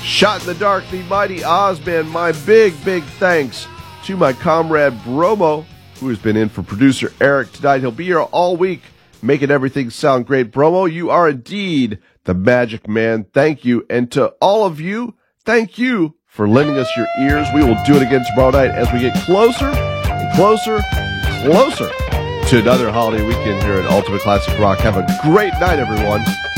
Shot in the Dark, the mighty Ozman. My big thanks to my comrade Bromo, who has been in for producer Eric tonight. He'll be here all week, making everything sound great. Bromo, you are indeed the magic man. Thank you. And to all of you, thank you for lending us your ears. We will do it again tomorrow night as we get closer and closer and closer to another holiday weekend here at Ultimate Classic Rock. Have a great night, everyone.